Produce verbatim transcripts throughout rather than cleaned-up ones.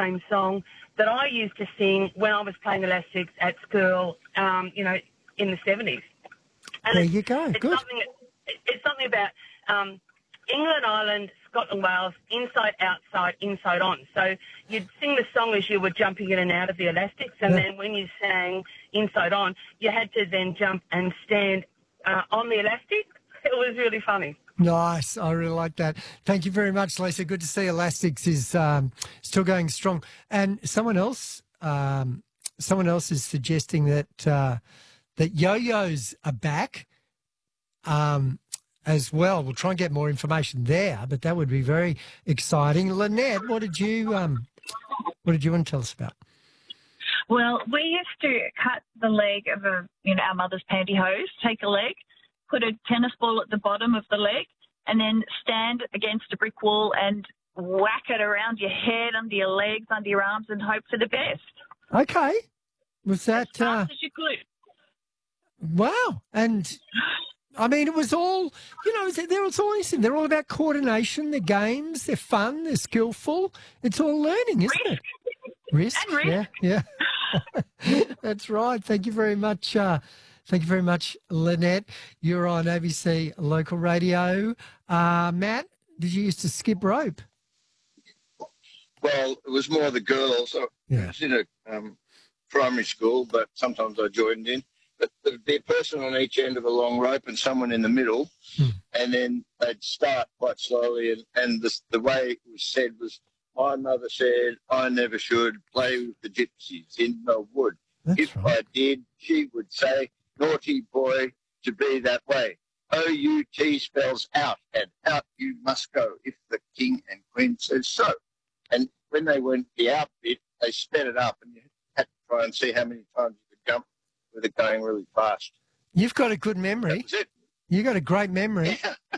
same song that I used to sing when I was playing elastics at school, um, you know, in the seventies. And there you go. It's Good. Something, it's something about um, England, Ireland, Scotland, Wales, inside, outside, inside, on. So you'd sing the song as you were jumping in and out of the elastics, and Yeah. then when you sang inside on, you had to then jump and stand uh, on the elastic. It was really funny. Nice. I really like that. Thank you very much, Lisa. Good to see Elastics is um, still going strong. And someone else, um, someone else is suggesting that uh, that yo-yos are back um, as well. We'll try and get more information there, but that would be very exciting. Lynette, what did you um, what did you want to tell us about? Well, we used to cut the leg of a, you know, our mother's pantyhose, take a leg, put a tennis ball at the bottom of the leg, and then stand against a brick wall and whack it around your head, under your legs, under your arms, and hope for the best. Okay. Was that... As fast uh, as you could. Wow. And, I mean, it was all, you know, they're, it's all, they're all about coordination, they're games, they're fun, they're skillful. It's all learning, isn't risk. it? Risk. And risk. Yeah, yeah. That's right. Thank you very much. Uh, thank you very much, Lynette. You're on A B C Local Radio. Uh, Matt, did you used to skip rope? Well, it was more the girls. I Yeah. was in a um, primary school, but sometimes I joined in. But there'd be a person on each end of a long rope and someone in the middle, Hmm. and then they'd start quite slowly. And, and the, the way it was said was, my mother said I never should play with the gypsies in the wood. That's if right. I did, she would say, naughty boy, to be that way. O U T spells out, and out you must go if the king and queen says so. And when they went the out bit, they sped it up, and you had to try and see how many times you could jump with it going really fast. You've got a good memory. That was it. You've got a great memory.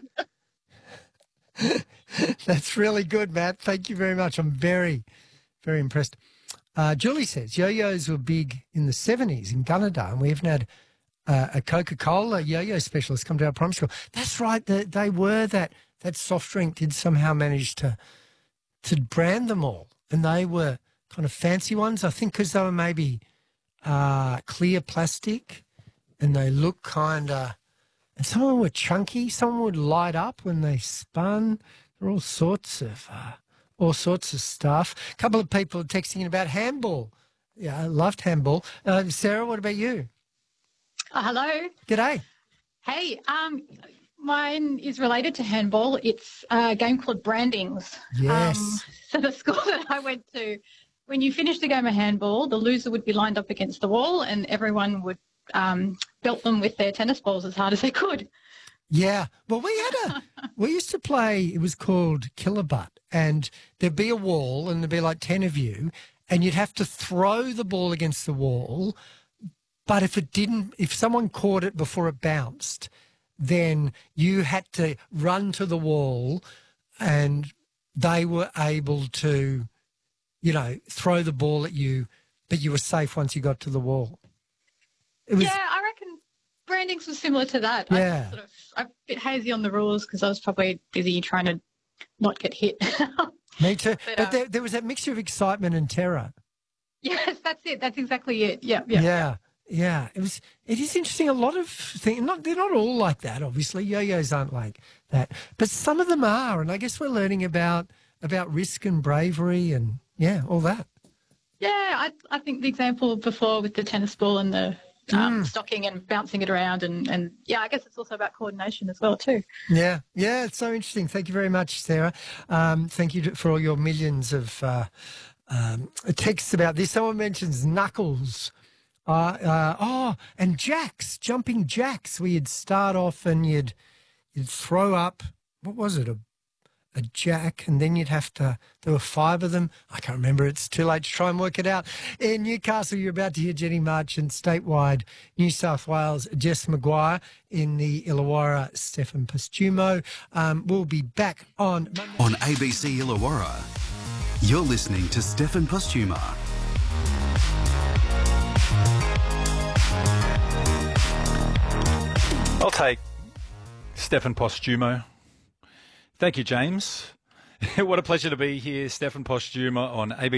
That's really good, Matt. Thank you very much. I'm very, very impressed. Uh, Julie says yo-yos were big in the seventies in Gunnedah, and we even had uh, a Coca-Cola yo-yo specialist come to our primary school. That's right. They, they were that that soft drink did somehow manage to to brand them all, and they were kind of fancy ones. I think because they were maybe uh, clear plastic, and they look kind of. And some of them were chunky. Some would light up when they spun. There were all sorts of uh, all sorts of stuff. A couple of people are texting about handball. Yeah, I loved handball. Uh, Sarah, what about you? Uh, hello. G'day. Hey, um, mine is related to handball. It's a game called Brandings. Yes. Um, so the school that I went to, when you finished the game of handball, the loser would be lined up against the wall, and everyone would um, belt them with their tennis balls as hard as they could. Yeah. Well, we had a, we used to play, it was called Killer Butt, and there'd be a wall and there'd be like ten of you, and you'd have to throw the ball against the wall. But if it didn't, if someone caught it before it bounced, then you had to run to the wall and they were able to, you know, throw the ball at you, but you were safe once you got to the wall. It was, Yeah, I reckon Brandings was similar to that. Yeah. I sort of, I'm a bit hazy on the rules because I was probably busy trying to not get hit. me too. But, But, um, there, there was that mixture of excitement and terror. Yes, that's it. That's exactly it. Yeah, yeah. Yeah. Yeah, it was. It is interesting. A lot of things. Not they're not all like that. Obviously, yo-yos aren't like that, but some of them are. And I guess we're learning about about risk and bravery and yeah, all that. Yeah, I, I think the example before with the tennis ball and the um, Mm. stocking and bouncing it around and, and, yeah, I guess it's also about coordination as well too. Yeah, yeah, it's so interesting. Thank you very much, Sarah. Um, thank you for all your millions of uh, um, texts about this. Someone mentions knuckles. Uh, uh, oh, and jacks, jumping jacks. Where you'd start off and you'd you'd throw up. What was it? A a jack, and then you'd have to. There were five of them. I can't remember. It's too late to try and work it out. In Newcastle, you're about to hear Jenny Marchant. Statewide, New South Wales, Jess Maguire. In the Illawarra, Stefan Postumo. Um, we'll be back on Monday. On A B C Illawarra, you're listening to Stefan Postuma. I'll take Stefan Postumo. Thank you, James. What a pleasure to be here, Stefan Postuma on A B C.